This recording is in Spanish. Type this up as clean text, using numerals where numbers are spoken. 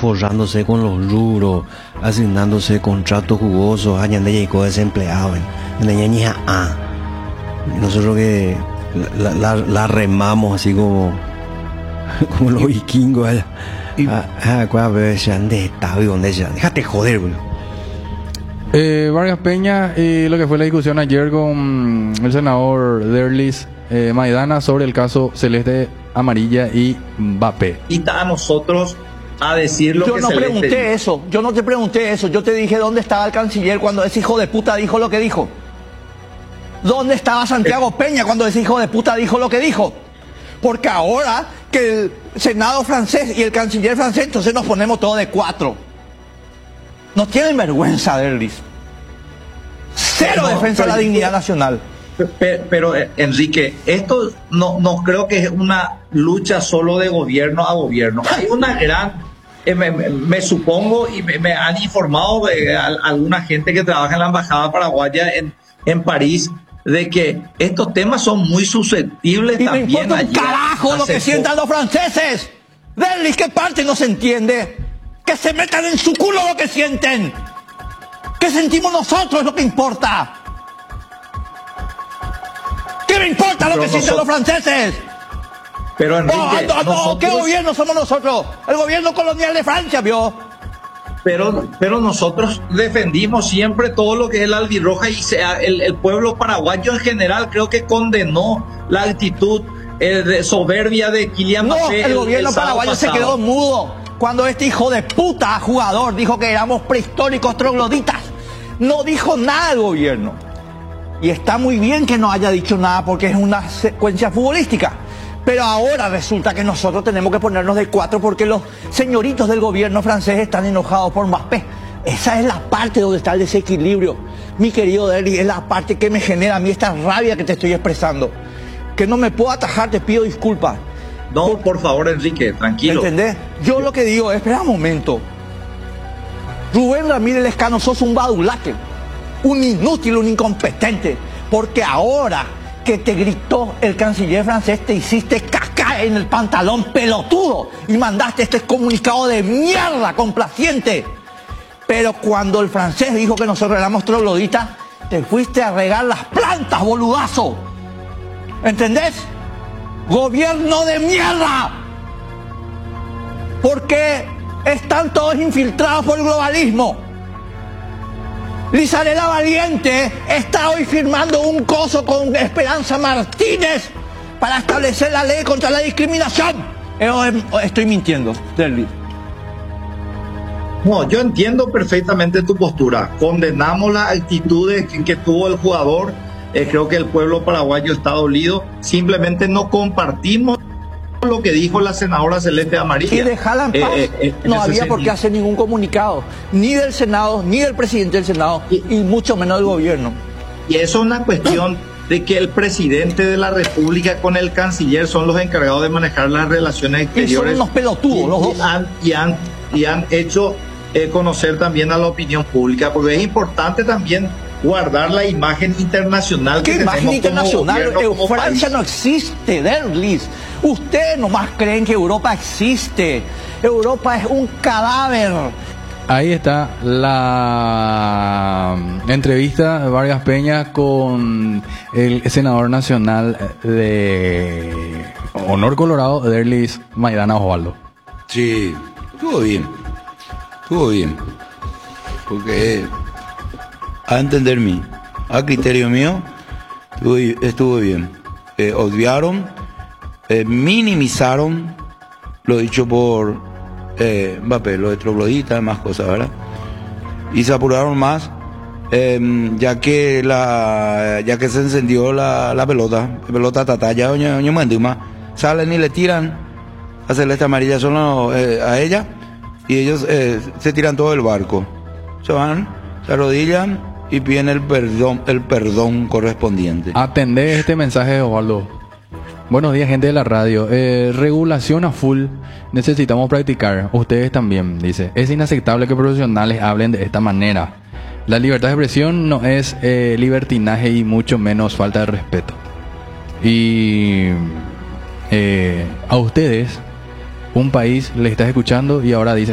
forrándose con los rubros, asignándose contratos jugosos, añade y desempleados. Nosotros que la remamos así como los vikingos allá. Déjate joder, boludo. Vargas Peña y lo que fue la discusión ayer con el senador Derlis Maidana sobre el caso Celeste Amarilla y Mbappé. Y está a nosotros a decir lo yo que no Celeste pregunté dijo. eso, yo no te pregunté eso, yo te dije dónde estaba el canciller cuando ese hijo de puta dijo lo que dijo. ¿Dónde estaba Santiago Peña cuando ese hijo de puta dijo lo que dijo? Porque ahora que el Senado francés y el canciller francés, entonces nos ponemos todos de cuatro. No tienen vergüenza, Derlis. Cero No, defensa de la pero- dignidad nacional. Pero Enrique, esto no creo que es una lucha solo de gobierno a gobierno. Hay una gran, me supongo, y me han informado de alguna gente que trabaja en la embajada paraguaya en París, de que estos temas son muy susceptibles Y me también. importa un Ayer, carajo lo hace que sientan los franceses. Derlis, ¿qué parte no se entiende? Que se metan en su culo lo que sienten. ¿Qué sentimos nosotros es lo que importa? ¿Qué me importa lo Pero que sienten los franceses? Pero Enrique, ¿Qué nosotros- gobierno somos nosotros? El gobierno colonial de Francia, ¿vio? pero nosotros defendimos siempre todo lo que es el albirroja y el pueblo paraguayo en general creo que condenó la actitud de soberbia de Kylian No, Mbappé el gobierno sábado paraguayo se pasado. quedó mudo cuando este hijo de puta jugador dijo que éramos prehistóricos trogloditas. No dijo nada el gobierno. Y está muy bien que no haya dicho nada porque es una secuencia futbolística. Pero ahora resulta que nosotros tenemos que ponernos de cuatro porque los señoritos del gobierno francés están enojados por Mbappé. Esa es la parte donde está el desequilibrio. Mi querido Derlis, es la parte que me genera a mí esta rabia que te estoy expresando. Que no me puedo atajar, te pido disculpas. No, por favor, Enrique, tranquilo. ¿Entendés? Yo lo que digo es, espera un momento. Rubén Ramírez Lescano, sos un badulaque, un inútil, un incompetente, porque ahora que te gritó el canciller francés te hiciste caca en el pantalón pelotudo y mandaste este comunicado de mierda complaciente. Pero cuando el francés dijo que nosotros éramos trogloditas, te fuiste a regar las plantas, boludazo. ¿Entendés? Gobierno de mierda. Porque están todos infiltrados por el globalismo. Lizarela Valiente está hoy firmando un coso con Esperanza Martínez para establecer la ley contra la discriminación. Estoy mintiendo, Derlis. No, yo entiendo perfectamente tu postura. Condenamos las actitudes que tuvo el jugador. Creo que el pueblo paraguayo está dolido. Simplemente no compartimos lo que dijo la senadora Celeste Amarilla. Y dejarla en paz. No había por qué hacer ningún comunicado, ni del Senado, ni del presidente del Senado, y mucho menos del gobierno. Y eso es una cuestión de que el presidente de la República con el canciller son los encargados de manejar las relaciones Y exteriores. son unos pelotudos, los dos. Y han hecho conocer también a la opinión pública, porque es importante también guardar la imagen internacional que ¿Qué tenemos imagen internacional? como gobierno, como Francia país. no existe, Derlis. Ustedes nomás creen que Europa existe. Europa es un cadáver. Ahí está la entrevista de Vargas Peña con el senador nacional de Honor Colorado, Derlis Maidana Osvaldo. Sí, estuvo bien. Estuvo bien. Porque a entender mí, a criterio mío, estuvo bien. Obviaron, minimizaron lo dicho por Mbappé, lo de troglodita, más cosas, ¿verdad? Y se apuraron más, ya que se encendió la pelota tataya, doña Manduma, salen y le tiran a Celeste Amarilla solo a ella, y ellos se tiran todo el barco. Se van, se arrodillan y piden el perdón correspondiente. Atendé este mensaje de Osvaldo. Buenos días, gente de la radio. Regulación a full. Necesitamos practicar. Ustedes también, dice. Es inaceptable que profesionales hablen de esta manera. La libertad de expresión no es libertinaje y mucho menos falta de respeto. Y a ustedes, un país les está escuchando y ahora dice